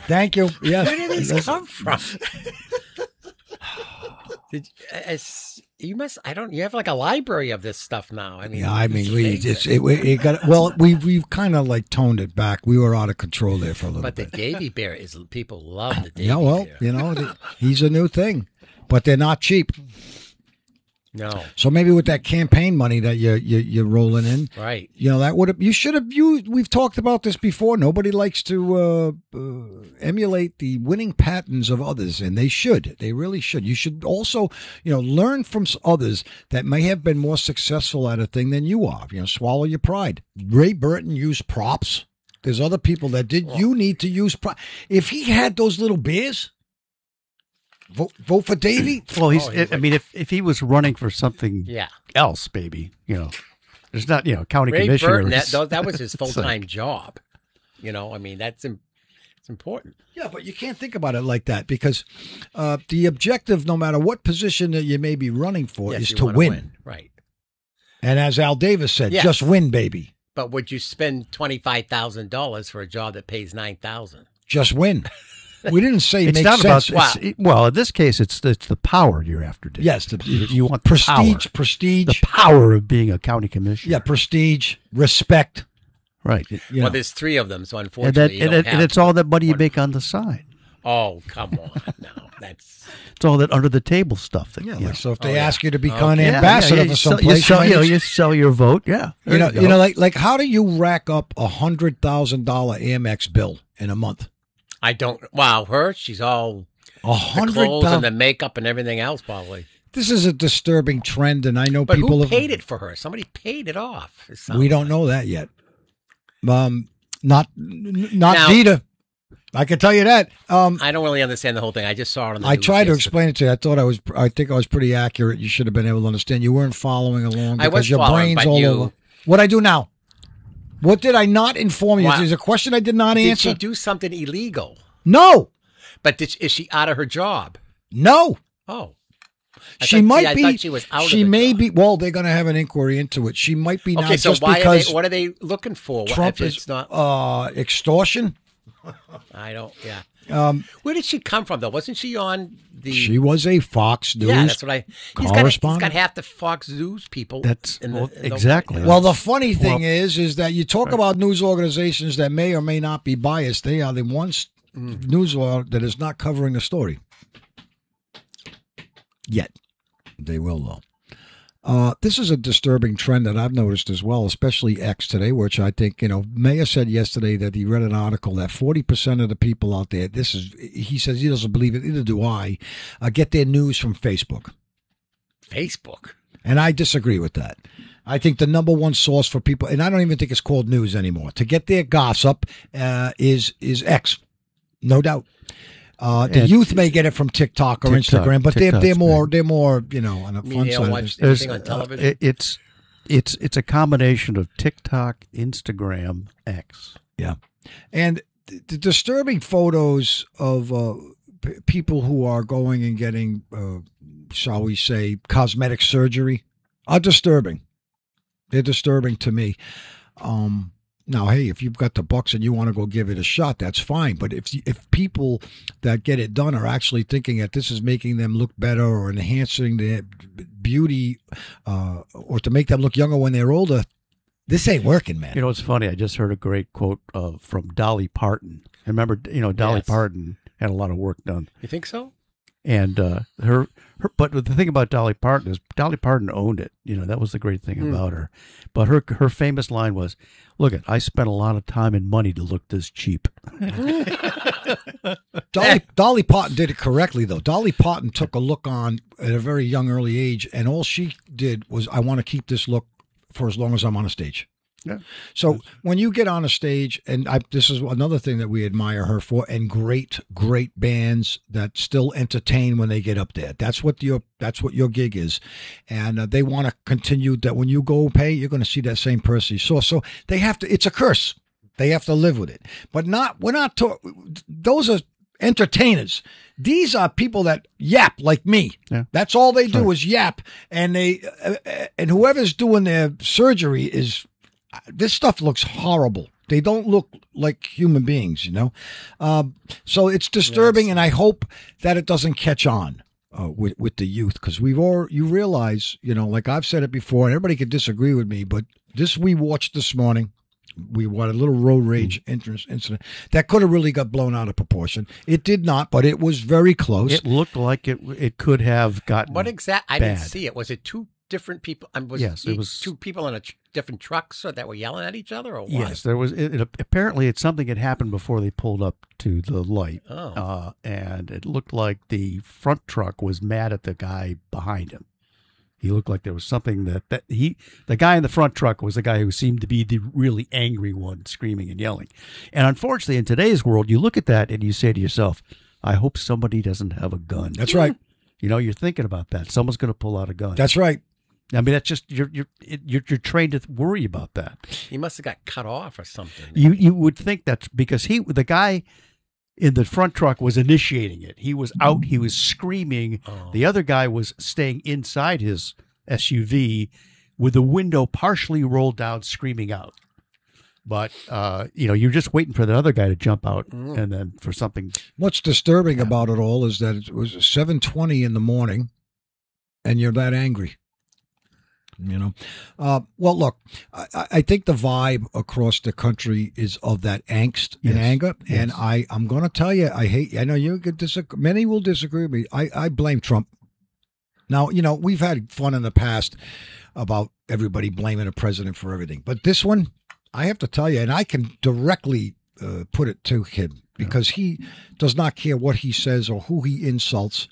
Thank you. Yes. Where did these come from? You must. I don't. You have like a library of this stuff now. I mean, Yeah, I mean, it's it got well. We've kind of like toned it back. We were out of control there for a little but bit. the Davy Bear is people love the Davy Yeah, well, Bear. he's a new thing, but they're not cheap. No, So maybe with that campaign money that you're rolling in, right? that would have you should have used. We've talked about this before. Nobody likes to emulate the winning patterns of others, and they should. They really should. You should also, learn from others that may have been more successful at a thing than you are. Swallow your pride. Ray Burton used props. There's other people that did. You need to use props. If he had those little bears. Vote for Davy? Well, I mean, if he was running for something else, maybe, there's not, county Ray commissioner. Burton, that was his full-time job. I mean, it's important. Yeah, but you can't think about it like that because the objective, no matter what position that you may be running for, is to win. Right. And as Al Davis said, just win, baby. But would you spend $25,000 for a job that pays $9,000? Just win. We didn't say it's make not sense. About well, in this case, it's the power you're after. Dave. Yes, you want prestige, the power of being a county commissioner. Yeah, prestige, respect. Right. Well, there's three of them, so unfortunately, and it's all that money you make on the side. Oh, come on! No, it's all that under the table stuff. So if they ask you to become an ambassador for some place, you sell your vote. Yeah, like how do you rack up $100,000 Amex bill in a month? I don't. Wow, she's all the clothes and the makeup and everything else, probably. This is a disturbing trend, and I know but people who paid it for her? Somebody paid it off. We don't know that yet. Not Vita. I can tell you that. I don't really understand the whole thing. I just saw it on the news. I tried to explain it to you. I think I was pretty accurate. You should have been able to understand. You weren't following along because your brain's all over. What I do now? What did I not inform you? There's a question I did not answer. Did she do something illegal? No. But is she out of her job? No. Oh. She might be. I thought she was out of her may job. be. Well, they're going to have an inquiry into it. She might be now. Okay, so just because what are they looking for? Trump is not extortion. I don't. Yeah. Where did she come from, though? Wasn't she on the? She was a Fox News. Yeah, that's what I. He's got half the Fox News people. That's exactly. Well, the funny thing is that you talk about news organizations that may or may not be biased. They are the ones news that is not covering the story yet. They will though. This is a disturbing trend that I've noticed as well, especially X today, which I think, Mayor said yesterday that he read an article that 40% of the people out there, he says he doesn't believe it, neither do I, get their news from Facebook. Facebook? And I disagree with that. I think the number one source for people, and I don't even think it's called news anymore, to get their gossip is X, no doubt. The youth may get it from TikTok or Instagram, but they're more on a fun side. Watch anything on television? It's a combination of TikTok, Instagram, X. Yeah, and the disturbing photos of people who are going and getting, shall we say, cosmetic surgery are disturbing. They're disturbing to me. Now, hey, if you've got the bucks and you want to go give it a shot, that's fine. But if people that get it done are actually thinking that this is making them look better or enhancing their beauty or to make them look younger when they're older, this ain't working, man. It's funny. I just heard a great quote from Dolly Parton. I remember, Dolly Parton had a lot of work done. You think so? And but the thing about Dolly Parton is Dolly Parton owned it. That was the great thing about her. But her famous line was, "Look, I spent a lot of time and money to look this cheap." Dolly Parton did it correctly, though. Dolly Parton took a look on at a very young, early age, and all she did was, "I want to keep this look for as long as I'm on a stage." Yeah. So when you get on a stage, and this is another thing that we admire her for, and great bands that still entertain when they get up there. That's what your gig is, and they want to continue that. When you go pay, you're going to see that same person you saw. So they have to. It's a curse. They have to live with it. But we're not. Those are entertainers. These are people that yap like me. Yeah. That's all they do is yap, and and whoever's doing their surgery is. This stuff looks horrible. They don't look like human beings, you know. So it's disturbing, and I hope that it doesn't catch on with the youth, because you realize, you know, like I've said it before, and everybody could disagree with me, but this we watched this morning. We had a little road rage incident that could have really got blown out of proportion. It did not, but it was very close. It looked like it could have gotten. What exact? I didn't see it. Was it two different people? Yes, it was two people in different trucks that were yelling at each other, or what? Yes, there was. Apparently, it's something that happened before they pulled up to the light, and it looked like the front truck was mad at the guy behind him. He looked like there was something the guy in the front truck was the guy who seemed to be the really angry one, screaming and yelling. And unfortunately, in today's world, you look at that and you say to yourself, I hope somebody doesn't have a gun. That's right. You know, you're thinking about that. Someone's going to pull out a gun. That's right. I mean, that's just you're trained to worry about that. He must have got cut off or something. You would think that's because the guy in the front truck was initiating it. He was out. He was screaming. The other guy was staying inside his SUV with the window partially rolled down, screaming out. But, you know, you're just waiting for the other guy to jump out and then for something. What's disturbing about it all is that it was 7:20 in the morning and you're that angry. You know, well, look, I think the vibe across the country is of that angst and anger. Yes. And I'm going to tell you, I know you could disagree. Many will disagree with me. I blame Trump. Now, you know, we've had fun in the past about everybody blaming a president for everything. But this one, I have to tell you, and I can directly put it to him because he does not care what he says or who he insults.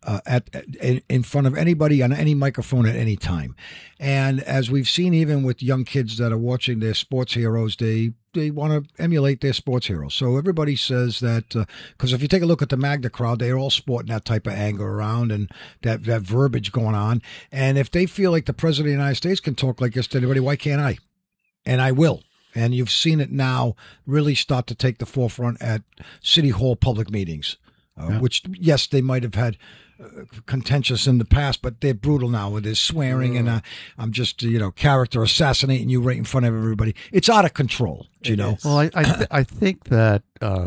In front of anybody on any microphone at any time. And as we've seen, even with young kids that are watching their sports heroes, they want to emulate their sports heroes. So everybody says that, because if you take a look at the MAGA crowd, they're all sporting that type of anger around and that verbiage going on. And if they feel like the president of the United States can talk like this to anybody, why can't I? And I will. And you've seen it now really start to take the forefront at City Hall public meetings, which, yes, they might have had contentious in the past, but they're brutal now with this swearing and I'm just, you know, character assassinating you right in front of everybody. It's out of control, you know. Well, I think that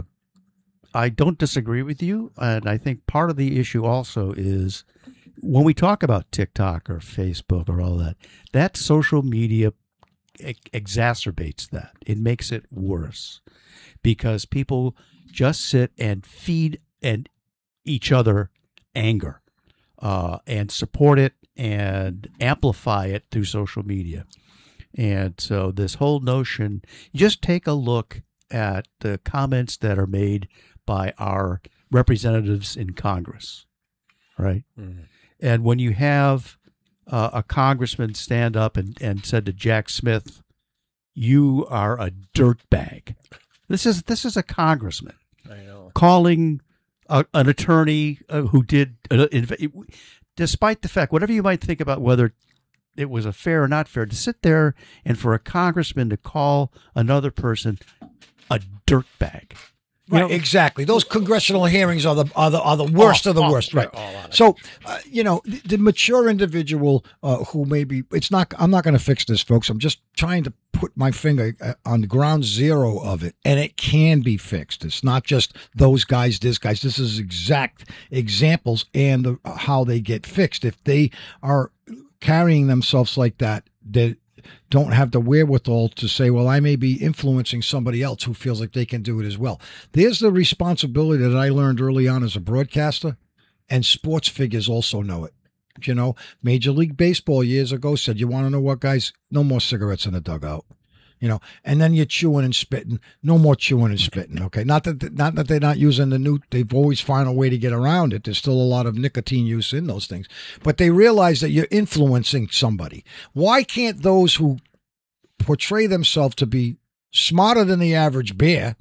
I don't disagree with you, and I think part of the issue also is when we talk about TikTok or Facebook or all that social media exacerbates that. It makes it worse because people just sit and feed each other anger and support it and amplify it through social media. And so this whole notion, just take a look at the comments that are made by our representatives in Congress, right? Mm-hmm. And when you have a congressman stand up and said to Jack Smith, you are a dirtbag. This is a congressman. I know. Calling an attorney who did, despite the fact, whatever you might think about whether it was a fair or not fair, to sit there and for a congressman to call another person a dirtbag. Right, exactly. Those congressional hearings are the worst of the worst. Right. So, you know, the mature individual who maybe I'm not going to fix this, folks. I'm just trying to put my finger on the ground zero of it, and it can be fixed. It's not just those guys, this guys. This is exact examples and how they get fixed. If they are carrying themselves like that, they don't have the wherewithal to say, well, I may be influencing somebody else who feels like they can do it as well. There's the responsibility that I learned early on as a broadcaster, and sports figures also know it. You know, Major League Baseball years ago said, you want to know what, guys? No more cigarettes in the dugout. You know, and then you're chewing and spitting. No more chewing and spitting. Okay, not that they're not using the new. They've always found a way to get around it. There's still a lot of nicotine use in those things, but they realize that you're influencing somebody. Why can't those who portray themselves to be smarter than the average bear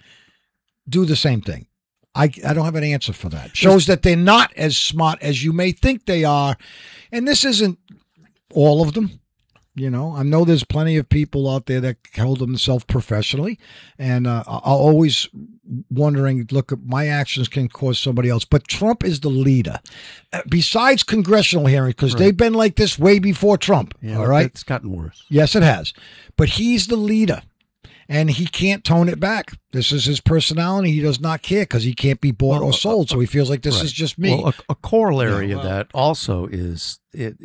do the same thing? I don't have an answer for that. Shows that they're not as smart as you may think they are, and this isn't all of them. You know, I know there's plenty of people out there that hold themselves professionally, and I'm always wondering, look, my actions can cause somebody else. But Trump is the leader. Besides congressional hearings, because they've been like this way before Trump, all right? It's gotten worse. Yes, it has. But he's the leader. and he can't tone it back. This is his personality. He does not care because he can't be bought or sold. So he feels like this is just me. Well, a corollary of that also is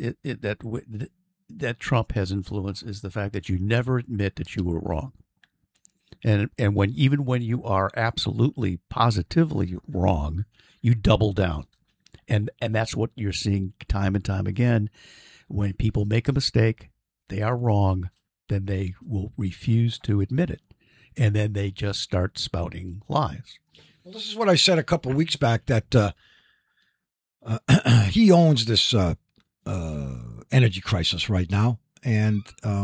that Trump has influence is the fact that you never admit that you were wrong. And even when you are absolutely positively wrong, you double down. And that's what you're seeing time and time again. When people make a mistake, they are wrong, then they will refuse to admit it. And then they just start spouting lies. Well, this is what I said a couple of weeks back, that he owns this energy crisis right now. And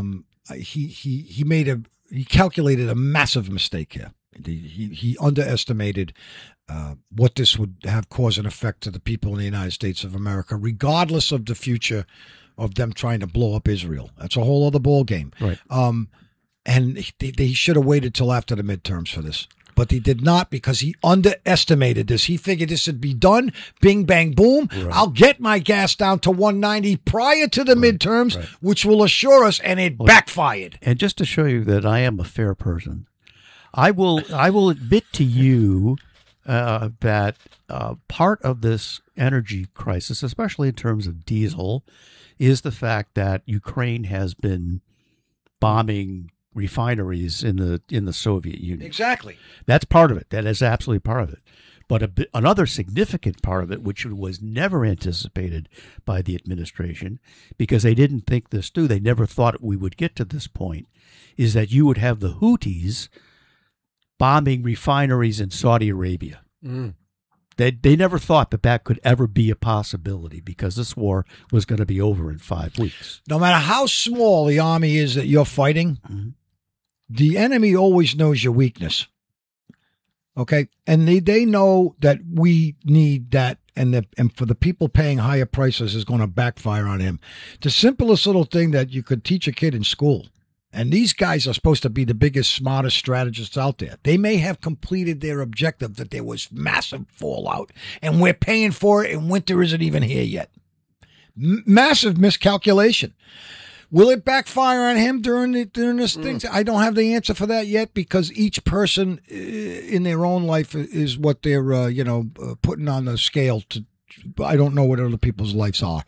he calculated a massive mistake here. He underestimated what this would have cause and effect to the people in the United States of America, regardless of the future of them trying to blow up Israel. That's a whole other ball game. Right. And they should have waited till after the midterms for this. But he did not, because he underestimated this. He figured this would be done. Bing, bang, boom. Right. I'll get my gas down to 190 prior to the midterms, which will assure us, and it backfired. And just to show you that I am a fair person, I will admit to you that part of this energy crisis, especially in terms of diesel, is the fact that Ukraine has been bombing refineries in the Soviet Union. Exactly. That's part of it. That is absolutely part of it. But another significant part of it, which was never anticipated by the administration, because they didn't think this through, they never thought we would get to this point, is that you would have the Houthis bombing refineries in Saudi Arabia. Mm. They never thought that could ever be a possibility, because this war was going to be over in 5 weeks. No matter how small the army is that you're fighting, the enemy always knows your weakness. Okay? And they know that we need that, and for the people paying higher prices is going to backfire on him. The simplest little thing that you could teach a kid in school, and these guys are supposed to be the biggest, smartest strategists out there. They may have completed their objective, that there was massive fallout, and we're paying for it, and winter isn't even here yet. Massive miscalculation. Will it backfire on him during this thing? I don't have the answer for that yet, because each person in their own life is what they're putting on the scale to. I don't know what other people's lives are.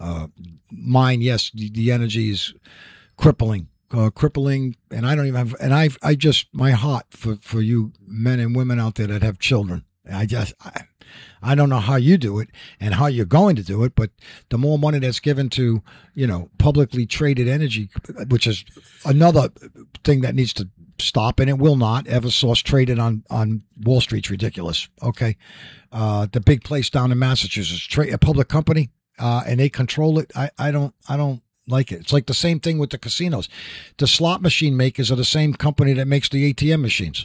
Mine, yes, the energy is crippling, and I don't even have. And I just, my heart for you men and women out there that have children. I don't know how you do it and how you're going to do it, but the more money that's given to, publicly traded energy, which is another thing that needs to stop, and it will not. Eversource traded on Wall Street's ridiculous. Okay. The big place down in Massachusetts, a public company, and they control it. I don't like it. It's like the same thing with the casinos. The slot machine makers are the same company that makes the ATM machines.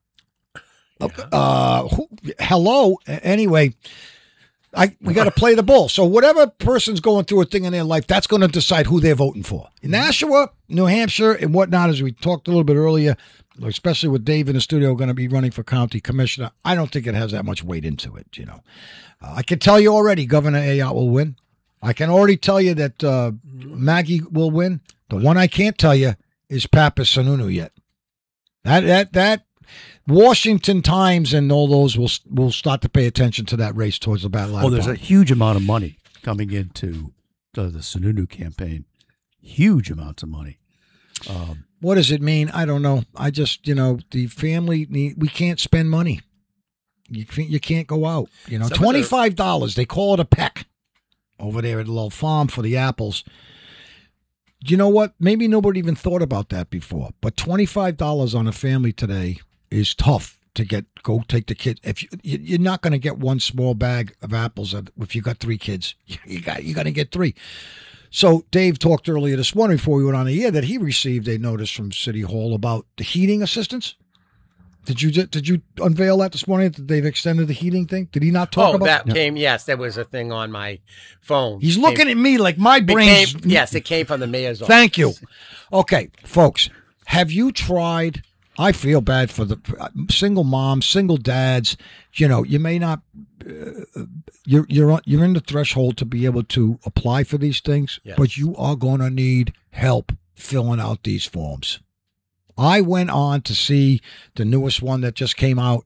Yeah. Hello. Anyway, we got to play the ball. So whatever person's going through a thing in their life, that's going to decide who they're voting for. In Nashua, New Hampshire, and whatnot, as we talked a little bit earlier, especially with Dave in the studio going to be running for county commissioner, I don't think it has that much weight into it. I can tell you already, Governor Ayotte will win. I can already tell you that Maggie will win. The one I can't tell you is Pappas Sununu yet. That Washington Times and all those will start to pay attention to that race towards the battle. Oh, there's a huge amount of money coming into the Sununu campaign. Huge amounts of money. What does it mean? I don't know. I just, the family, we can't spend money. You can't go out. $25. They call it a peck over there at the little farm for the apples. You know what? Maybe nobody even thought about that before. But $25 on a family today is tough to go take the kids. If you're not going to get one small bag of apples if you got 3 kids, you got to get 3. So Dave talked earlier this morning before we went on the air that he received a notice from City Hall about the heating assistance. Did you unveil that this morning, that they've extended the heating thing? Did he not talk about that? Came, yes, there was a thing on my phone. He's looking at me like my brain's... Yes, it came from the mayor's office. Thank you. Okay, folks, have you tried... I feel bad for the single moms, single dads. You may not. You're in the threshold to be able to apply for these things, yes, but you are going to need help filling out these forms. I went on to see the newest one that just came out.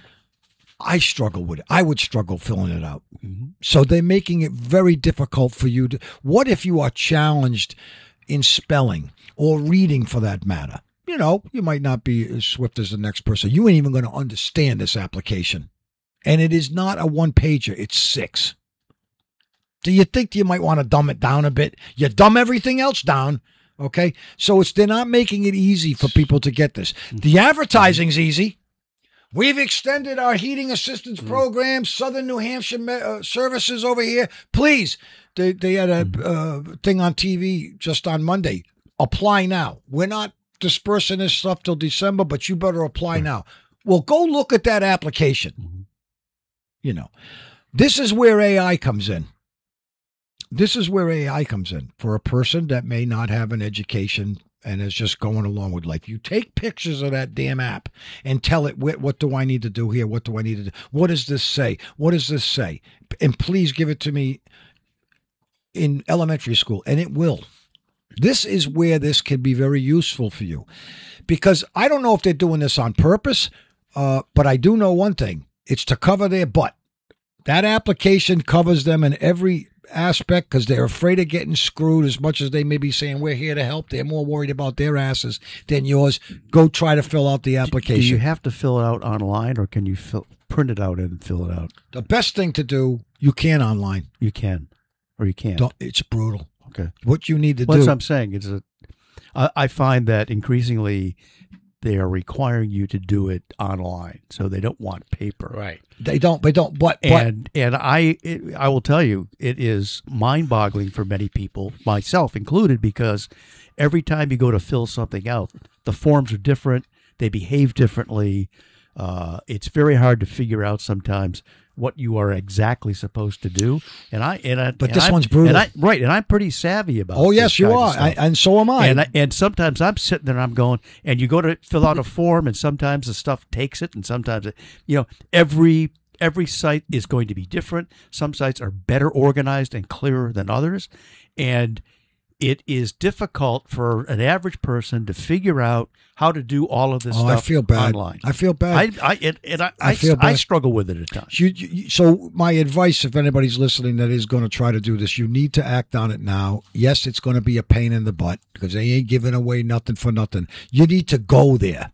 I struggle with it. I would struggle filling it out. Mm-hmm. So they're making it very difficult for you to. What if you are challenged in spelling or reading for that matter? You know, you might not be as swift as the next person. You ain't even going to understand this application. And it is not a one-pager. It's 6. Do you think you might want to dumb it down a bit? You dumb everything else down, okay? So they're not making it easy for people to get this. The advertising's easy. We've extended our heating assistance program, Southern New Hampshire services over here. Please, they had a thing on TV just on Monday. Apply now. We're not dispersing this stuff till December, but you better apply now. Well, go look at that application. You know, this is where AI comes in. This is where AI comes in for a person that may not have an education and is just going along with life. You take pictures of that damn app and tell it, what do I need to do here? What do I need to do? What does this say? What does this say? And please give it to me in elementary school, and it will. This is where this can be very useful for you, because I don't know if they're doing this on purpose, but I do know one thing. It's to cover their butt. That application covers them in every aspect because they're afraid of getting screwed. As much as they may be saying we're here to help, they're more worried about their asses than yours. Go try to fill out the application. Do you have to fill it out online, or can you print it out and fill it out? The best thing to do, you can online. You can, or you can't. It's brutal. Okay. What you need to do. That's what I'm saying. I find that increasingly they are requiring you to do it online, so they don't want paper. Right. They don't. But I will tell you, it is mind-boggling for many people, myself included, because every time you go to fill something out, the forms are different. They behave differently. It's very hard to figure out sometimes what you are exactly supposed to do. But this one's brutal. And I'm pretty savvy about. Oh yes, you are, and so am I. And sometimes I'm sitting there and I'm going, and you go to fill out a form, and sometimes the stuff takes it, and sometimes every site is going to be different. Some sites are better organized and clearer than others, and it is difficult for an average person to figure out how to do all of this stuff I feel bad. online. I feel bad. I feel bad. I struggle with it at times. So my advice, if anybody's listening that is going to try to do this, you need to act on it now. Yes, it's going to be a pain in the butt because they ain't giving away nothing for nothing. You need to go there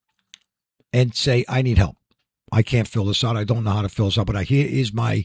and say, I need help. I can't fill this out. I don't know how to fill this out, but here's my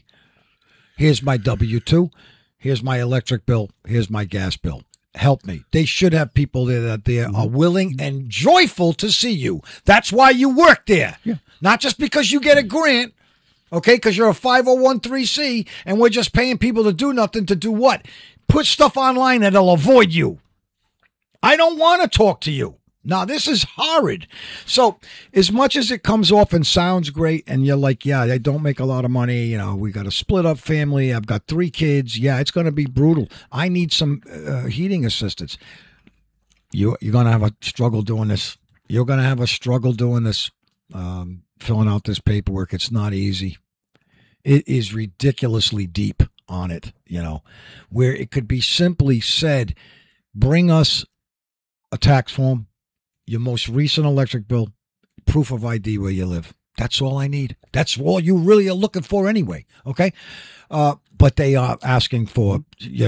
W-2. Here's my electric bill. Here's my gas bill. Help me. They should have people there that they are willing and joyful to see you. That's why you work there. Yeah. Not just because you get a grant, okay, because you're a 501(c) and we're just paying people to do nothing to do what? Put stuff online that'll avoid you. I don't want to talk to you. Now, this is horrid. So as much as it comes off and sounds great and you're like, yeah, I don't make a lot of money. We got a split up family. I've got 3 kids. Yeah, it's going to be brutal. I need some heating assistance. You're going to have a struggle doing this. You're going to have a struggle doing this, filling out this paperwork. It's not easy. It is ridiculously deep on it, where it could be simply said, bring us a tax form, your most recent electric bill, proof of ID where you live. That's all I need. That's all you really are looking for anyway, okay? But they are asking for,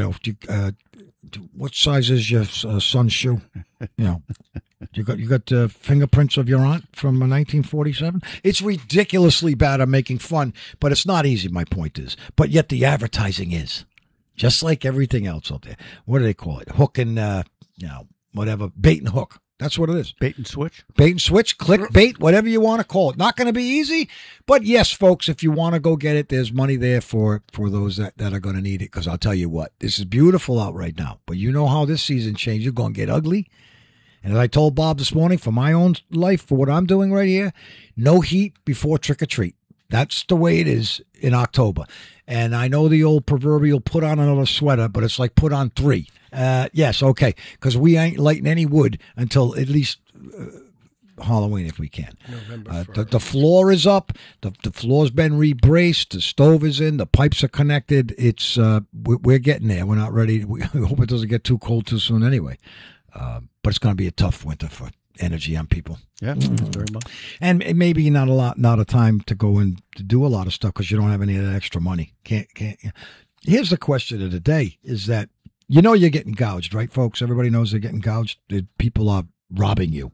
what size is your son's shoe? You got fingerprints of your aunt from 1947? It's ridiculously bad. I'm making fun, but it's not easy, my point is. But yet the advertising is, just like everything else out there. What do they call it? Hook and, whatever, bait and hook. That's what it is. Bait and switch? Bait and switch, clickbait, whatever you want to call it. Not going to be easy, but yes, folks, if you want to go get it, there's money there for those that are going to need it, because I'll tell you what, this is beautiful out right now, but you know how this season changed. You're going to get ugly. And as I told Bob this morning, for my own life, for what I'm doing right here, no heat before trick-or-treat. That's the way it is in October. And I know the old proverbial put on another sweater, but it's like put on 3. Yes, okay, because we ain't lighting any wood until at least Halloween if we can. November the floor is up. The floor's been rebraced. The stove is in. The pipes are connected. It's we're getting there. We're not ready. We hope it doesn't get too cold too soon anyway. But it's going to be a tough winter for energy on people. Yeah, very much. And maybe not a time to go and to do a lot of stuff because you don't have any of that extra money. Can't. Here's the question of the day: is that you're getting gouged, right, folks? Everybody knows they're getting gouged. People are robbing you.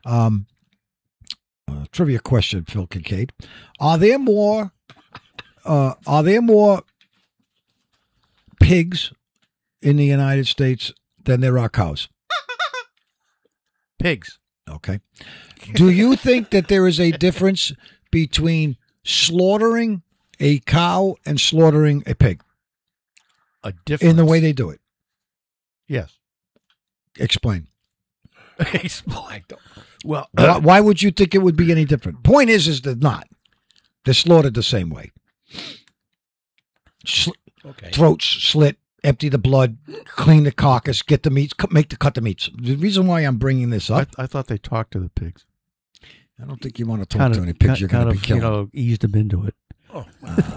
Trivia question, Phil Kincaid: Are there more pigs in the United States than there are cows? Pigs. Okay. Do you think that there is a difference between slaughtering a cow and slaughtering a pig? A difference in the way they do it? Yes. Explain. Explain. Well, why would you think it would be any different? Point is they're not. They're slaughtered the same way. Throats slit, empty the blood, clean the carcass, get the meats, cut the meats. The reason why I'm bringing this up, I thought they talked to the pigs. I don't think you want to talk to any pigs. You're going to be killing. Eased them into it. Oh.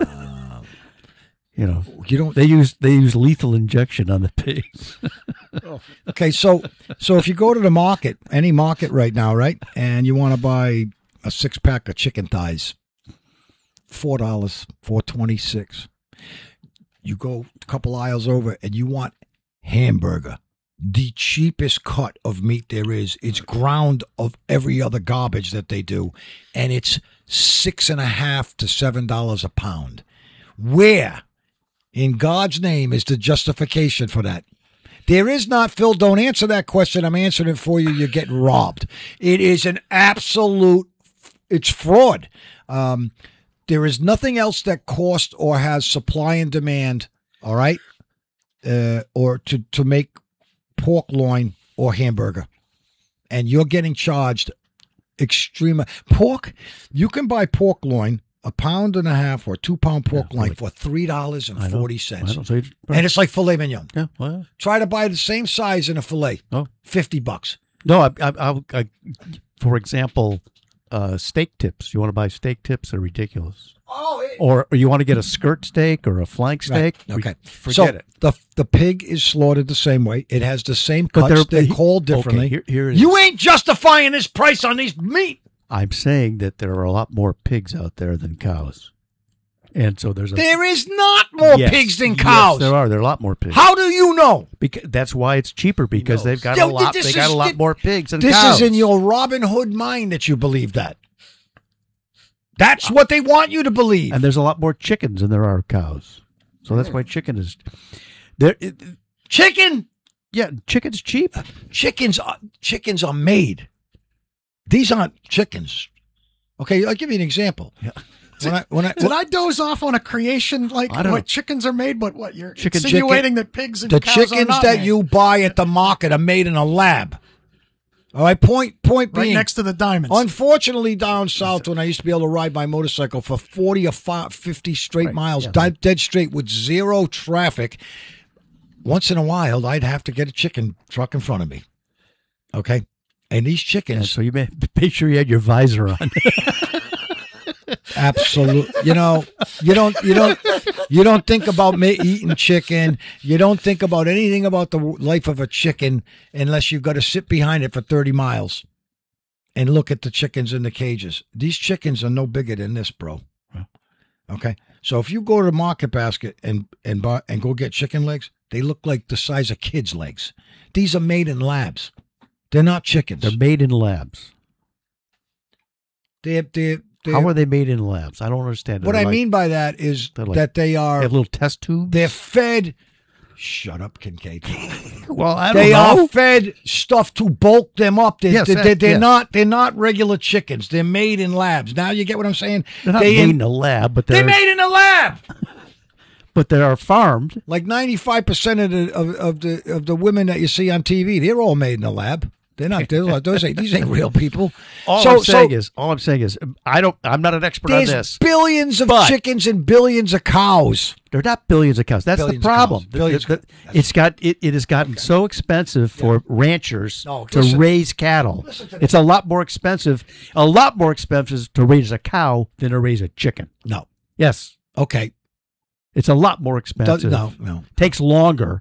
You don't. They use lethal injection on the pigs. Okay, so if you go to the market, any market right now, right, and you want to buy a 6-pack of chicken thighs, $4, $4.26. You go a couple aisles over and you want hamburger, the cheapest cut of meat there is. It's ground of every other garbage that they do, and it's $6.50 to $7 a pound. Where, in God's name, is the justification for that? There is not, Phil. Don't answer that question. I'm answering it for you. You're getting robbed. It is an absolute. It's fraud. There is nothing else that costs or has supply and demand, all right, or to make pork loin or hamburger. And you're getting charged extreme. Pork, you can buy pork loin, 1.5 pound or 2 pound pork loin for $3.40. And it's like filet mignon. Yeah, well, try to buy the same size in a filet. Oh. $50. No, I for example, steak tips. You want to buy steak tips? They're ridiculous. Or you want to get a skirt steak or a flank steak? Right. Okay, forget it. The pig is slaughtered the same way. It has the same cuts. They're called differently. Okay, here it is. You ain't justifying this price on these meat. I'm saying that there are a lot more pigs out there than cows, and so there is not more pigs than cows. Yes, there are. There are a lot more pigs. How do you know? Because that's why it's cheaper. Because they've got a lot. They got a lot more pigs than cows. This is in your Robin Hood mind that you believe that. That's what they want you to believe. And there's a lot more chickens than there are cows. So that's why chicken is there. Chicken? Yeah, chicken's cheap. Chickens are made. These aren't chickens. Okay, I'll give you an example. Yeah. Did I doze off on a creation like what chickens are made? But what you're insinuating that pigs and cows are not the chickens that you buy at the market are made in a lab. All right, point being, right next to the diamonds. Unfortunately, down south, when I used to be able to ride my motorcycle for 40 or 50 straight miles, dead straight with zero traffic, once in a while, I'd have to get a chicken truck in front of me. Okay, and these chickens. So you make sure you had your visor on. Absolutely. You don't think about eating chicken. You don't think about anything about the life of a chicken unless you've got to sit behind it for 30 miles and look at the chickens in the cages. These chickens are no bigger than this, bro. Okay. So if you go to the market basket and go get chicken legs, they look like the size of kids' legs. These are made in labs. They're not chickens. They're made in labs. How are they made in labs? I don't understand. What I mean by that is that they are. They have little test tubes. They're fed. Shut up, Kincaid. Well, I don't know. They are fed stuff to bulk them up. They're not. They're not regular chickens. They're made in labs. Now you get what I'm saying? They're not made in a lab, but they're made in a lab. But they are farmed. Like 95% of the women that you see on TV, they're all made in a lab. They're not. These ain't real people. All I'm saying is, I'm not an expert on this. There's billions of chickens and billions of cows. They're not billions of cows. That's the problem. It has gotten so expensive for ranchers to raise cattle. It's a lot more expensive. To raise a cow than to raise a chicken. No. Yes. Okay. It's a lot more expensive. No. Takes longer.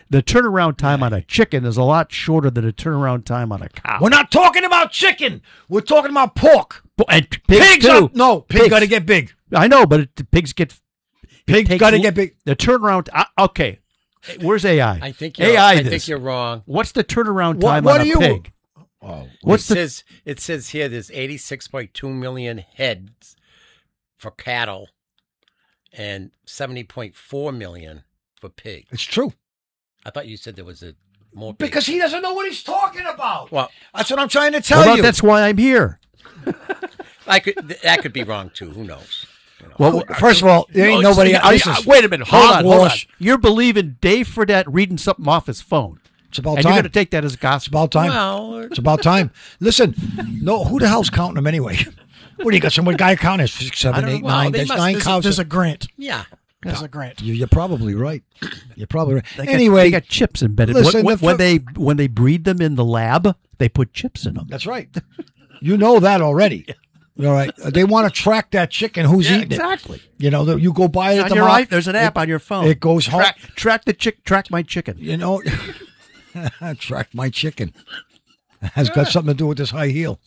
the turnaround time on a chicken is a lot shorter than the turnaround time on a cow. We're not talking about chicken. We're talking about pork. And pigs too. Pigs got to get big. I know, but pigs get. Pigs got to get big. The turnaround. Okay, where's AI? I think you're wrong. What's the turnaround time on a pig? It says here there's 86.2 million heads for cattle and 70.4 million for pigs. It's true. I thought you said there was more pigs. Because he doesn't know what he's talking about. Well, that's what I'm trying to tell you. That's why I'm here. That could be wrong too. Who knows? Well, first of all, there ain't nobody. Wait a minute. Hold on. You're believing Dave Fredette reading something off his phone. It's about and time. You're going to take that as gospel. It's about time. Well, it's about time. Listen, no, who the hell's counting them anyway? What do you got? Some guy counting 6, 7, 8, 9. There's 9 cows. There's a grant. Yeah. There's a grant. You're probably right. You're probably right. They got chips embedded. Listen, when they breed them in the lab, they put chips in them. That's right. You know that already. All right. They want to track that chicken who's eating exactly. it. You know, you go buy it at the market. There's an app on your phone. It goes home. Track my chicken. You know, track my chicken. Has got something to do with this high heel.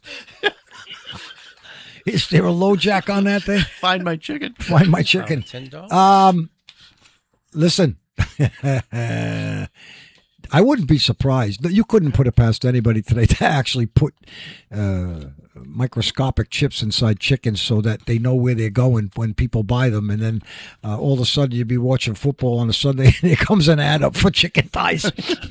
Is there a low jack on that thing? Find my chicken. Find my chicken. Listen, I wouldn't be surprised. You couldn't put it past anybody today to actually put microscopic chips inside chickens so that they know where they're going when people buy them. And then all of a sudden you'd be watching football on a Sunday and here comes an ad up for chicken thighs.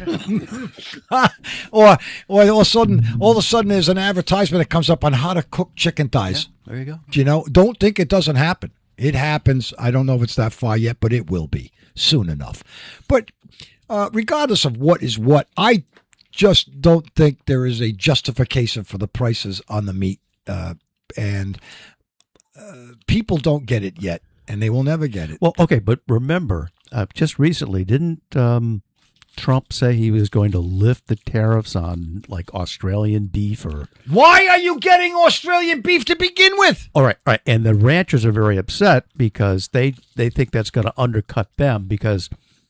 or all of a sudden there's an advertisement that comes up on how to cook chicken thighs. Yeah, there you go. You know, don't think it doesn't happen. It happens. I don't know if it's that far yet, but it will be soon enough. But regardless of what is what, I just don't think there is a justification for the prices on the meat. And people don't get it yet, and they will never get it. Well, okay, but remember, just recently, didn't Trump say he was going to lift the tariffs on, like, Australian beef? Or why are you getting Australian beef to begin with? All right. And the ranchers are very upset because they think that's going to undercut them because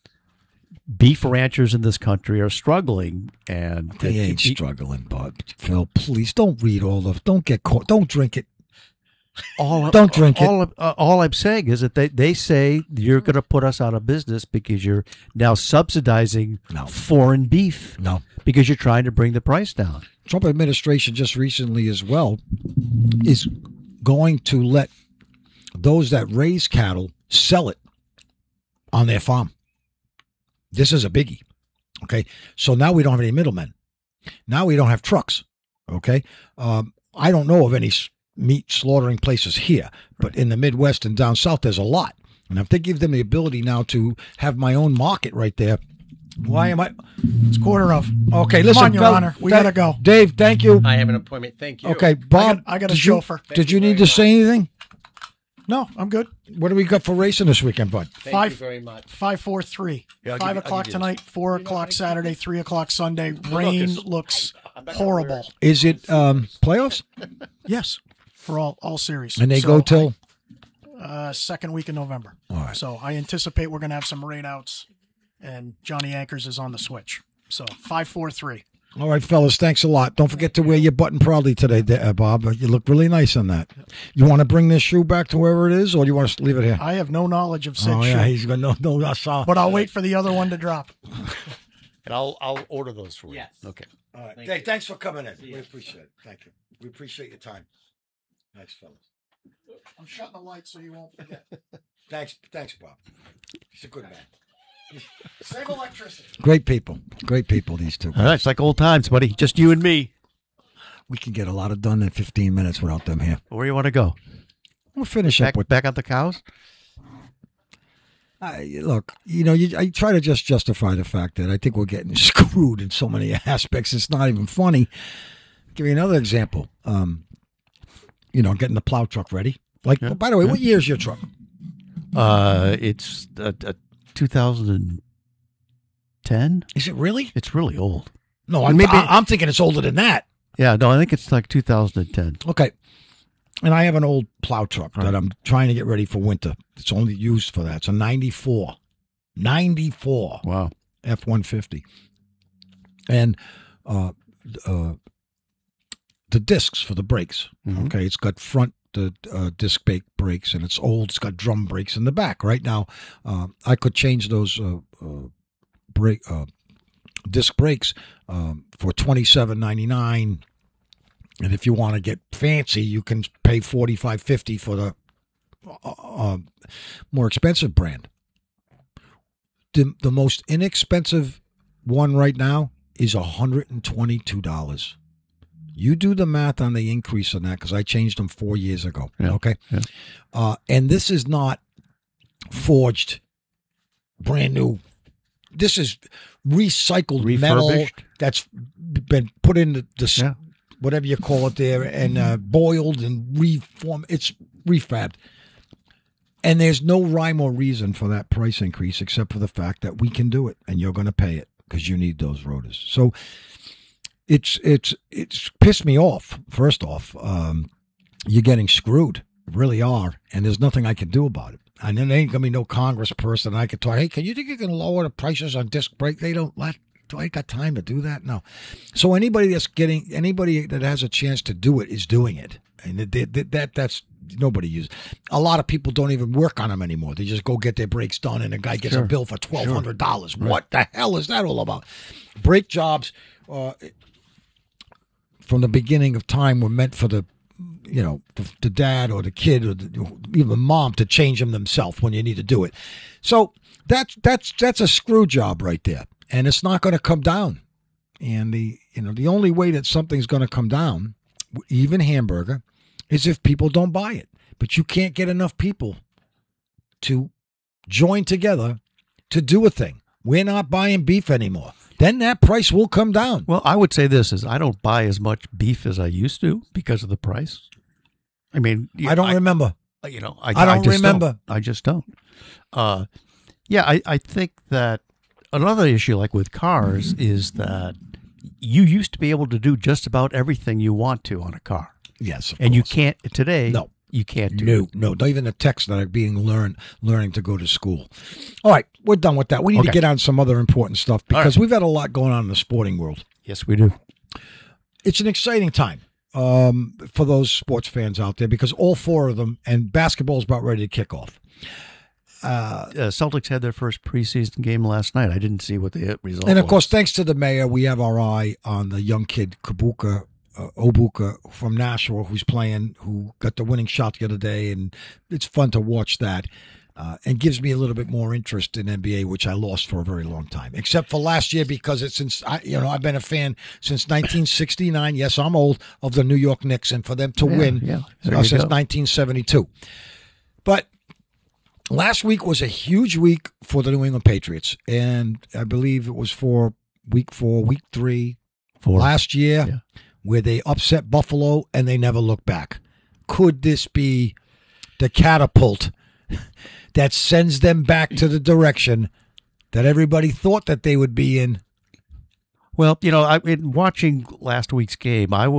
beef ranchers in this country are struggling, and they ain't struggling, Bob. Phil, please don't read all of. Don't get caught. Don't drink it. Don't drink it. All I'm saying is that they say you're going to put us out of business because you're now subsidizing foreign beef. No, because you're trying to bring the price down. Trump administration just recently as well is going to let those that raise cattle sell it on their farm. This is a biggie, okay? So now we don't have any middlemen. Now we don't have trucks, okay? I don't know of any meat slaughtering places here, but in the Midwest and down south, there's a lot. And if they give them the ability now to have my own market right there, why am I? It's quarter of. Okay, listen, come on, Your Honor. We got to go. Dave, thank you. I have an appointment. Thank you. Okay, Bob. I got a chauffeur. Did you need to say anything? No, I'm good. What do we got for racing this weekend, bud? Thank you very much. 5, 4, 3. 5 o'clock tonight, 4 o'clock Saturday, 3 o'clock Sunday. Rain looks horrible. Is it playoffs? Yes, for all series. And they go till? Second week in November. All right. So I anticipate we're going to have some rainouts, and Johnny Anchors is on the switch. So 5, 4, 3. All right, fellas, thanks a lot. Don't forget to wear your button proudly today, Bob. You look really nice on that. You want to bring this shoe back to wherever it is, or do you want to leave it here? I have no knowledge of said shoe. Yeah, he's going to know. But I'll wait for the other one to drop. And I'll order those for you. Yes. Okay. All right. Dave, thanks for coming in. We appreciate it. Thank you. We appreciate your time. Thanks, fellas. I'm shutting the lights so you won't forget. Thanks, Bob. He's a good man. Save electricity. Great people, these two. All right, it's like old times, buddy. Just you and me. We can get a lot of done in 15 minutes without them here. Where do you want to go? We'll finish up with back on the cows. Look, I try to just justify the fact that I think we're getting screwed in so many aspects. It's not even funny. I'll give you another example. Getting the plow truck ready. Like, by the way, what year is your truck? It's 2010. Is it really? It's really old. No, I'm thinking it's older than that. Yeah, no, I think it's like 2010. Okay. And I have an old plow truck that I'm trying to get ready for winter. It's only used for that. It's a 94. 94. Wow. F-150. And the discs for the brakes. Mm-hmm. Okay, it's got front disc brakes, and it's old. It's got drum brakes in the back. Right now, I could change those disc brakes for $27.99. And if you want to get fancy, you can pay $45.50 for the more expensive brand. The most inexpensive one right now is $122. You do the math on the increase on that, because I changed them 4 years ago. Yeah. Okay, yeah. And this is not forged, brand new. This is recycled metal that's been put in the whatever you call it there, and boiled and reformed. It's refabbed. And there's no rhyme or reason for that price increase except for the fact that we can do it, and you're going to pay it because you need those rotors. So it's pissed me off. First off, you're getting screwed. You really are, and there's nothing I can do about it. And then there ain't going to be no congressperson I could talk, hey, can you think you can lower the prices on disc brake? They don't let. Do I got time to do that? No. So anybody that has a chance to do it is doing it. And that's nobody uses. A lot of people don't even work on them anymore. They just go get their brakes done, and a guy gets a bill for $1,200. Sure. What the hell is that all about? Brake jobs from the beginning of time were meant for the dad or the kid or even the mom to change them themselves when you need to do it. So that's a screw job right there. And it's not going to come down. And the only way that something's going to come down, even hamburger, is if people don't buy it. But you can't get enough people to join together to do a thing. We're not buying beef anymore. Then that price will come down. Well, I would say this is I don't buy as much beef as I used to because of the price. I mean, I don't remember. I don't remember. I just don't. I think that another issue, like with cars, is that you used to be able to do just about everything you want to on a car. Yes, and you can't today. No, you can't do it. No, not even the techs that are being learning to go to school. All right, we're done with that. We need to get on some other important stuff because we've had a lot going on in the sporting world. Yes, we do. It's an exciting time for those sports fans out there because all four of them, and basketball is about ready to kick off. Celtics had their first preseason game last night. I didn't see what the result was. And, of course, thanks to the mayor, we have our eye on the young kid, Obuka from Nashua, who got the winning shot the other day, and it's fun to watch that and gives me a little bit more interest in NBA, which I lost for a very long time, except for last year because I've been a fan since 1969. Yes, I'm old, of the New York Knicks, and for them to win since 1972. But last week was a huge week for the New England Patriots, and I believe it was for week 3 last year, where they upset Buffalo and they never looked back. Could this be the catapult that sends them back to the direction that everybody thought that they would be in? Well, in watching last week's game, I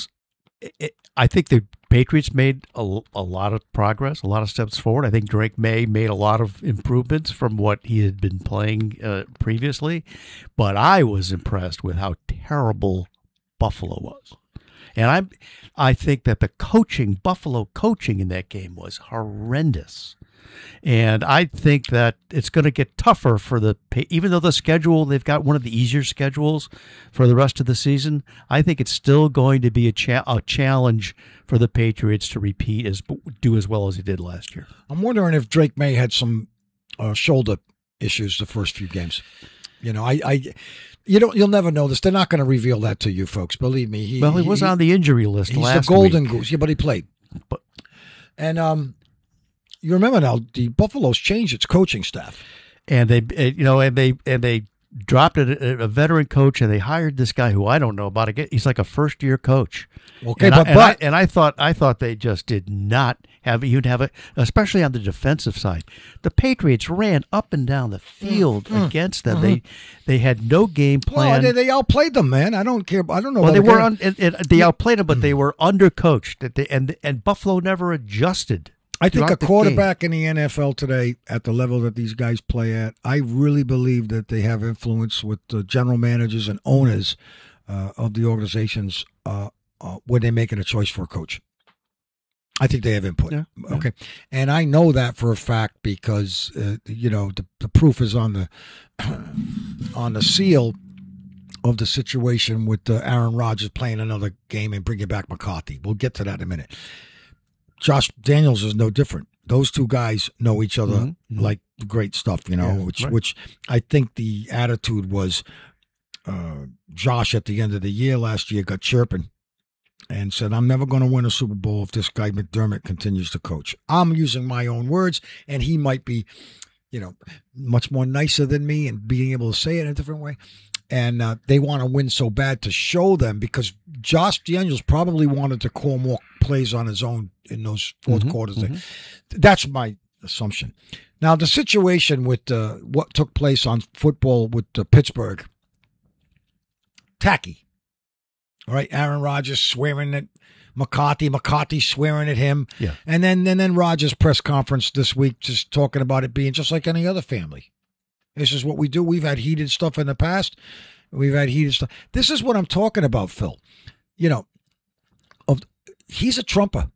think the Patriots made a lot of progress, a lot of steps forward. I think Drake May made a lot of improvements from what he had been playing previously. But I was impressed with how terrible Buffalo was. And I think that the Buffalo coaching in that game was horrendous. And I think that it's going to get tougher even though the schedule, they've got one of the easier schedules for the rest of the season. I think it's still going to be a challenge for the Patriots to do as well as he did last year. I'm wondering if Drake May had some shoulder issues the first few games. You'll never know this. They're not going to reveal that to you folks. Believe me. He was on the injury list last week. He's the golden goose. Yeah, but he played. And you remember now, the Buffalo's changed its coaching staff, and they dropped a veteran coach, and they hired this guy who I don't know about. He's like a first-year coach. Okay, and I thought they just did not have it, especially on the defensive side. The Patriots ran up and down the field against them. They had no game plan. Well, they outplayed them, man. I don't care. I don't know. Well, they outplayed them, but they were undercoached. And Buffalo never adjusted I think a quarterback in the NFL today, at the level that these guys play at, I really believe that they have influence with the general managers and owners of the organizations when they're making a choice for a coach. I think they have input. Yeah, okay. And I know that for a fact because, the proof is on the seal of the situation with Aaron Rodgers playing another game and bringing back McCarthy. We'll get to that in a minute. Josh Daniels is no different. Those two guys know each other like great stuff, which I think the attitude was Josh at the end of the year last year got chirping and said, I'm never going to win a Super Bowl if this guy McDermott continues to coach. I'm using my own words, and he might be, much more nicer than me and being able to say it in a different way. And they want to win so bad to show them because Josh Daniels probably wanted to call more plays on his own in those fourth quarters. That's my assumption. Now, the situation with what took place on football with Pittsburgh, tacky. All right, Aaron Rodgers swearing at McCarthy swearing at him. Yeah. And then Rodgers' press conference this week just talking about it being just like any other family. This is what we do. We've had heated stuff in the past. We've had heated stuff. This is what I'm talking about, Phil. He's a Trumper.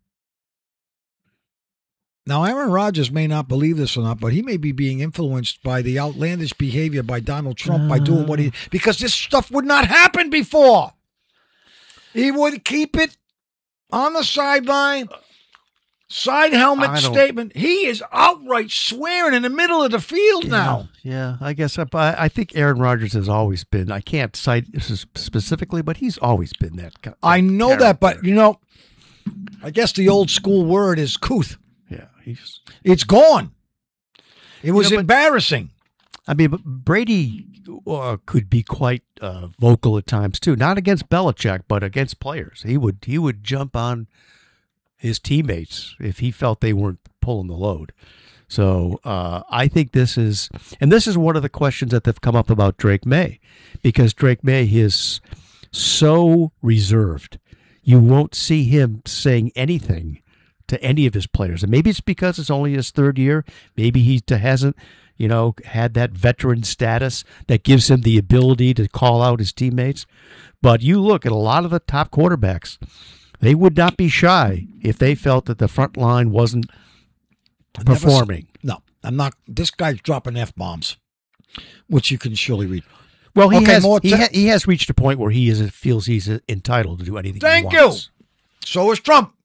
Now, Aaron Rodgers may not believe this or not, but he may be being influenced by the outlandish behavior by Donald Trump by doing what because this stuff would not happen before. He would keep it on the sideline. Side helmet statement. He is outright swearing in the middle of the field now. Yeah, I guess I think Aaron Rodgers has always been. I can't cite this specifically, but he's always been that. I know that, but I guess the old school word is couth. Yeah, it's gone. It was embarrassing. I mean, but Brady could be quite vocal at times too. Not against Belichick, but against players. He would jump on his teammates if he felt they weren't pulling the load. So I think this is one of the questions that have come up about Drake May, because Drake May is so reserved. You won't see him saying anything to any of his players. And maybe it's because it's only his third year. Maybe he hasn't, had that veteran status that gives him the ability to call out his teammates. But you look at a lot of the top quarterbacks, they would not be shy if they felt that the front line wasn't performing. No, I'm not. This guy's dropping F-bombs, which you can surely read. Well, he has reached a point where he feels he's entitled to do anything he wants. Thank you. So is Trump.